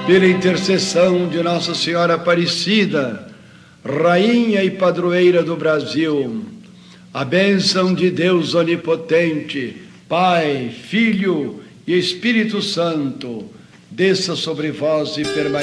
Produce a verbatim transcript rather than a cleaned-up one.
pela intercessão de Nossa Senhora Aparecida, Rainha e Padroeira do Brasil, a bênção de Deus Onipotente, Pai, Filho e Espírito Santo, desça sobre vós e permaneça.